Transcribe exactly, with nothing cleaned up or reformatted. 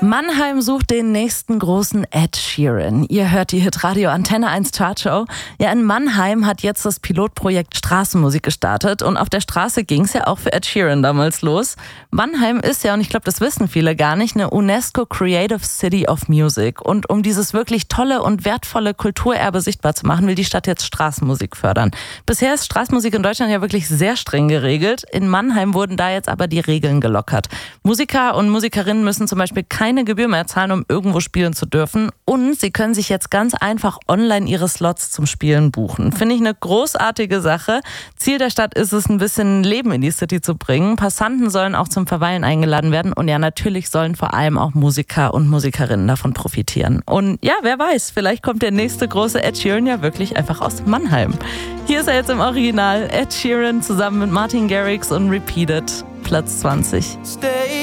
Mannheim sucht den nächsten großen Ed Sheeran. Ihr hört die Hitradio Antenne eins Chartshow. Ja, in Mannheim hat jetzt das Pilotprojekt Straßenmusik gestartet und auf der Straße ging es ja auch für Ed Sheeran damals los. Mannheim ist ja, und ich glaube, das wissen viele gar nicht, eine UNESCO Creative City of Music. Und um dieses wirklich tolle und wertvolle Kulturerbe sichtbar zu machen, will die Stadt jetzt Straßenmusik fördern. Bisher ist Straßenmusik in Deutschland ja wirklich sehr streng geregelt. In Mannheim wurden da jetzt aber die Regeln gelockert. Musiker und Musikerinnen müssen zum Beispiel keine Gebühr mehr zahlen, um irgendwo spielen zu dürfen. Und sie können sich jetzt ganz einfach online ihre Slots zum Spielen buchen. Finde ich eine großartige Sache. Ziel der Stadt ist es, ein bisschen Leben in die City zu bringen. Passanten sollen auch zum Verweilen eingeladen werden. Und ja, natürlich sollen vor allem auch Musiker und Musikerinnen davon profitieren. Und ja, wer weiß, vielleicht kommt der nächste große Ed Sheeran ja wirklich einfach aus Mannheim. Hier ist er jetzt im Original. Ed Sheeran zusammen mit Martin Garrix und Repeated. Platz zwanzig. Stay